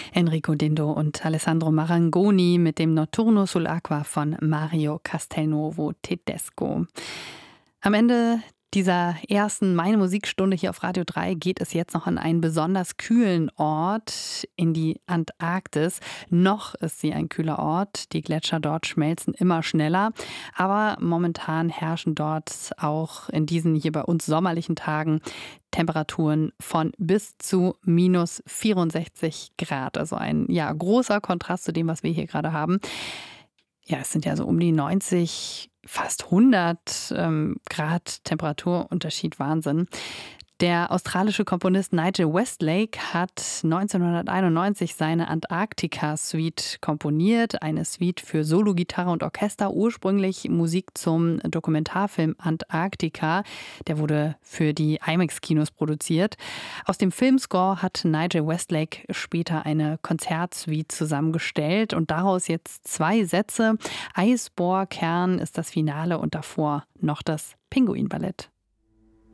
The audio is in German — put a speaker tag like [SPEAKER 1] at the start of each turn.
[SPEAKER 1] Enrico Dindo und Alessandro Marangoni mit dem Notturno sull'acqua von Mario Castelnuovo Tedesco. Am Ende dieser ersten Meine Musikstunde hier auf Radio 3 geht es jetzt noch an einen besonders kühlen Ort, in die Antarktis. Noch ist sie ein kühler Ort. Die Gletscher dort schmelzen immer schneller. Aber momentan herrschen dort auch in diesen hier bei uns sommerlichen Tagen Temperaturen von bis zu minus 64 Grad. Also ein großer Kontrast zu dem, was wir hier gerade haben. Ja, es sind ja so um die 90, fast 100 Grad Temperaturunterschied, Wahnsinn. Der australische Komponist Nigel Westlake hat 1991 seine Antarktika-Suite komponiert. Eine Suite für Solo, Gitarre und Orchester. Ursprünglich Musik zum Dokumentarfilm Antarktika. Der wurde für die IMAX-Kinos produziert. Aus dem Filmscore hat Nigel Westlake später eine Konzertsuite zusammengestellt. Und daraus jetzt 2 Sätze. Eisbohrkern ist das Finale und davor noch das Pinguinballett.